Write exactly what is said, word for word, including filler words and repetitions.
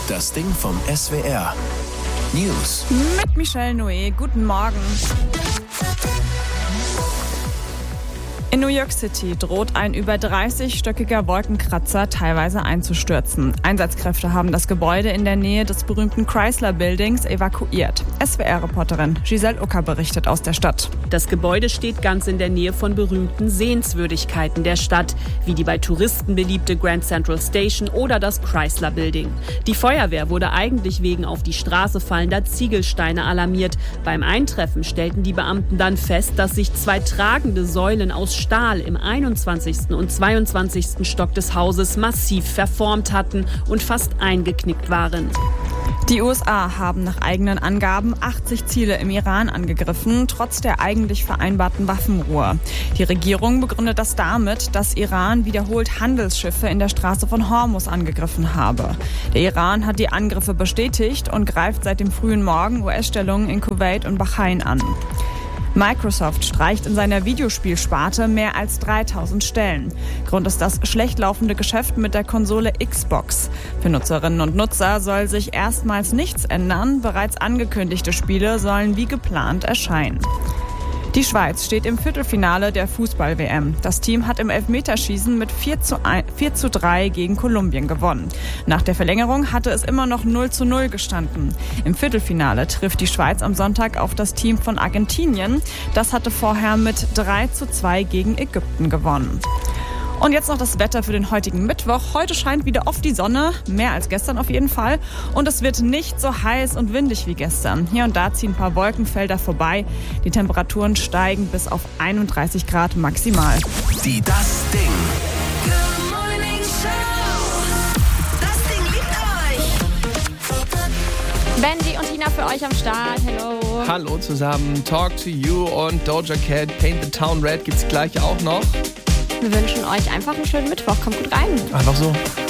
Das Ding vom S W R. News. Mit Michelle Noé. Guten Morgen. In New York City droht ein über dreißigstöckiger Wolkenkratzer teilweise einzustürzen. Einsatzkräfte haben das Gebäude in der Nähe des berühmten Chrysler Buildings evakuiert. S W R-Reporterin Giselle Ucker berichtet aus der Stadt. Das Gebäude steht ganz in der Nähe von berühmten Sehenswürdigkeiten der Stadt, wie die bei Touristen beliebte Grand Central Station oder das Chrysler Building. Die Feuerwehr wurde eigentlich wegen auf die Straße fallender Ziegelsteine alarmiert. Beim Eintreffen stellten die Beamten dann fest, dass sich zwei tragende Säulen aus Stahl im einundzwanzigsten und zweiundzwanzigsten Stock des Hauses massiv verformt hatten und fast eingeknickt waren. Die U S A haben nach eigenen Angaben achtzig Ziele im Iran angegriffen, trotz der eigentlich vereinbarten Waffenruhe. Die Regierung begründet das damit, dass Iran wiederholt Handelsschiffe in der Straße von Hormuz angegriffen habe. Der Iran hat die Angriffe bestätigt und greift seit dem frühen Morgen U S-Stellungen in Kuwait und Bahrain an. Microsoft streicht in seiner Videospielsparte mehr als dreitausend Stellen. Grund ist das schlecht laufende Geschäft mit der Konsole Xbox. Für Nutzerinnen und Nutzer soll sich erstmals nichts ändern. Bereits angekündigte Spiele sollen wie geplant erscheinen. Die Schweiz steht im Viertelfinale der Fußball-W M. Das Team hat im Elfmeterschießen mit vier zu drei gegen Kolumbien gewonnen. Nach der Verlängerung hatte es immer noch null zu null gestanden. Im Viertelfinale trifft die Schweiz am Sonntag auf das Team von Argentinien. Das hatte vorher mit drei zu zwei gegen Ägypten gewonnen. Und jetzt noch das Wetter für den heutigen Mittwoch. Heute scheint wieder oft die Sonne, mehr als gestern auf jeden Fall. Und es wird nicht so heiß und windig wie gestern. Hier und da ziehen ein paar Wolkenfelder vorbei. Die Temperaturen steigen bis auf einunddreißig Grad maximal. Die Das Ding. Good Morning Show. Das Ding liebt euch. Benji und Tina für euch am Start. Hello. Hallo zusammen. Talk to You und Doja Cat, Paint the Town Red gibt's gleich auch noch. Wir wünschen euch einfach einen schönen Mittwoch. Kommt gut rein. Einfach so.